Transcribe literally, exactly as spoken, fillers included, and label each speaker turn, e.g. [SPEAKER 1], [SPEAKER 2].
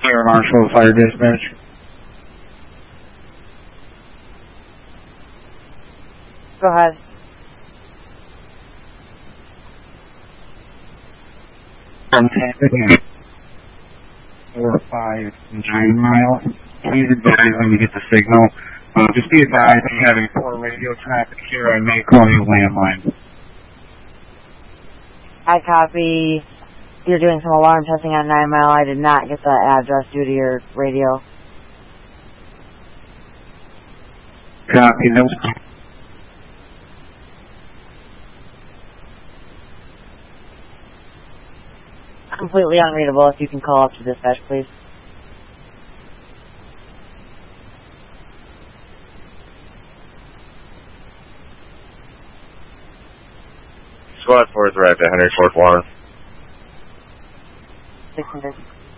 [SPEAKER 1] Air Marshal Fire Dispatch.
[SPEAKER 2] Go ahead.
[SPEAKER 1] From Tappan, four five nine miles. Please advise when you get the signal. Uh, just be advised I'm having poor radio traffic here. I may call you landline.
[SPEAKER 2] I copy. You're doing some alarm testing on nine mile. I did not get the address due to your radio.
[SPEAKER 1] Copy. No.
[SPEAKER 2] Completely unreadable. If you can call up to dispatch, please.
[SPEAKER 3] Squad four is arrived at one hundred fourth Water.
[SPEAKER 2] six hundred.